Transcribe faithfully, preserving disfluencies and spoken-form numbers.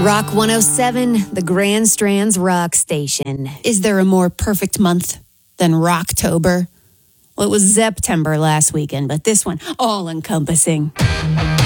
Rock one oh seven, the Grand Strands Rock Station. Is there a more perfect month than Rocktober? Well, it was September last weekend, but this one, all-encompassing.